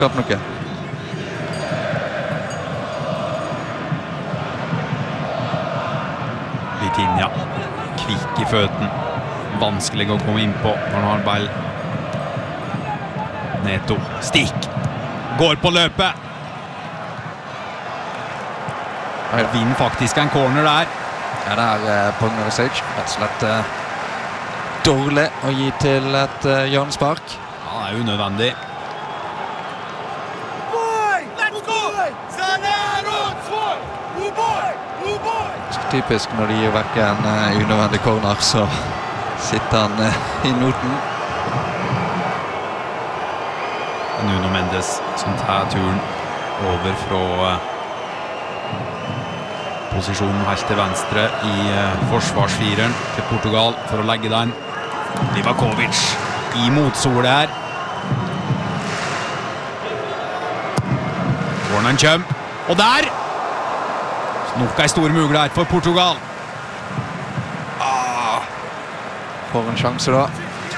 noe. Vitinha, kvikk I føten. Vanskelig å komme inn på når han har ball. Neto, stikk. Går på løpet. Vinner faktisk en corner der. Ja, det på Perisic. Rett og slett dårlig å gi til et hjørnespark. Ja, det unødvendig. Typisk når de gir vekk en unødvendig corner, så sitter han I noten. Nuno Mendes som tar turen over fra posisjonen helt til venstre I forsvarsfireren til Portugal for å legge den. Livakovic I motsole her. Corneren kjøm. Og der! Nok en stor mulighet her for Portugal. For en sjanse da.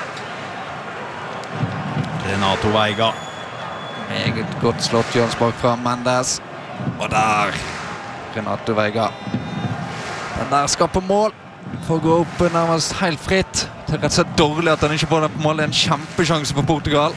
Renato Veiga. Meget godt slått hjørnespark fra Mendes. Og der! Renato Veiga. Den der skal på mål. For å gå opp nærmest helt fritt. Det rett og slett dårlig at han ikke får den på mål. Det en kjempesjanse for Portugal.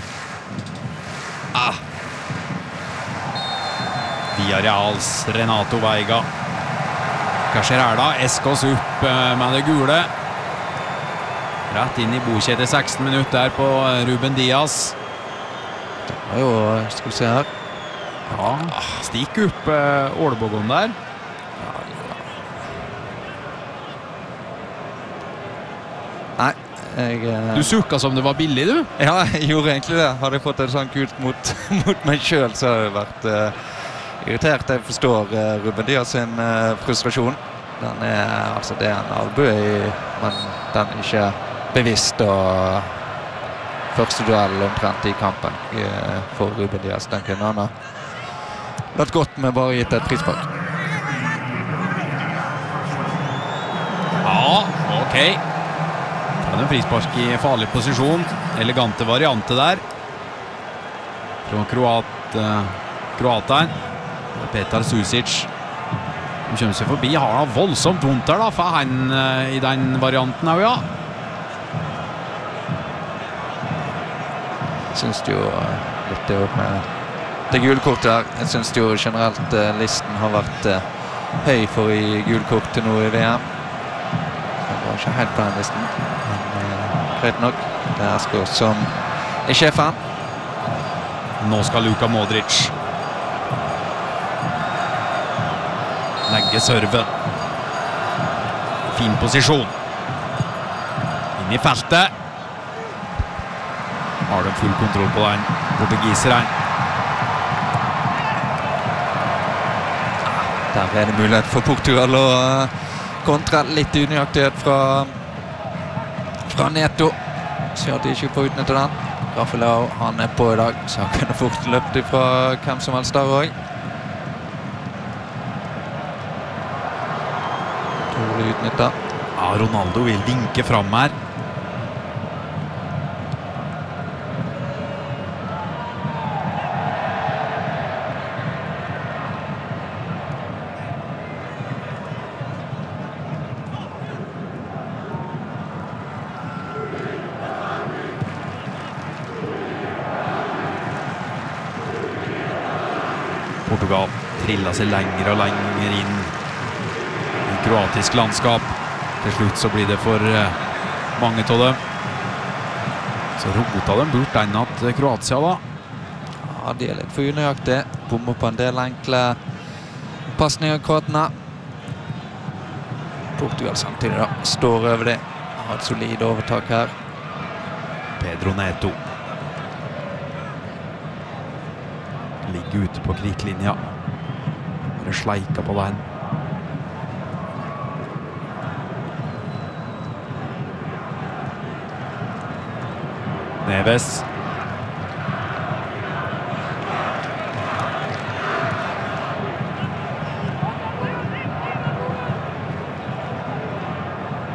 Villarreals Renato Veiga. Hva skjer her da? Eskås opp med det gule. Rett inn I bokjed til 16 minutter på Ruben Diaz. Det var jo, skal vi se her. Ja, stikk opp Ålebogon der. Nei, Du sukket som det var billig, du? Ja, jeg gjorde egentlig det. Hadde jeg fått en sånn kult mot meg selv, så hadde jeg vært irritert. Jeg forstår Ruben Diaz sin frustrasjon. Den altså det en albue I, men den ikke bevisst og første duell omtrent I kampen for Ruben Diaz. Den kunne han ha vært godt med bare gitt et frispark. Ja, ok. Det er en frispark I farlig posisjon. Elegante variante der. Fra kroateren. Petar Susic. Han kommer seg forbi. Har han voldsomt vondt der da, for han I den varianten også, ja. Jeg synes jo litt det opp med det gule kortet her. Jeg synes jo generelt listen har vært høy for I gule kort til nå I VM. Det var ikke helt på den listen, men greit nok. Det Eskås som sjefen. Nå skal Luka Modric legge serven. Fin posisjon. Inn I feltet. Har de full kontroll på den portugiseren. Der det mulighet for Portugal å kontre litt unøyaktighet fra Neto. Så at de ikke får utnytte den. Rafael, han på I dag, så han kunne fort løpt fra hvem som helst der også. Dårlig utnyttet. Ja, Ronaldo vil vinke frem her. Portugal triller seg lenger og lenger inn I kroatisk landskap. Til slutt så blir det for mange av dem. Så rota dem bort den at Kroatia da. Ja, de litt for unøyaktig. Bommer på en del enkle passninger kroatene. Portugal samtidig da, står over det. Har et solid overtak her. Pedro Neto. Ligger ute på krittlinja. Bare sleika på den. Neves.